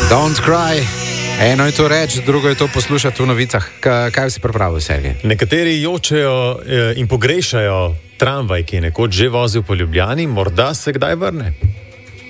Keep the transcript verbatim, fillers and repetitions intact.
Don't cry. Eno je to reči, drugo je to poslušati v novicah. K- kaj si pripravil, Sergej? Nekateri jočejo eh, in pogrešajo tramvaj, ki je nekoč že vozil po Ljubljani, morda se kdaj vrne.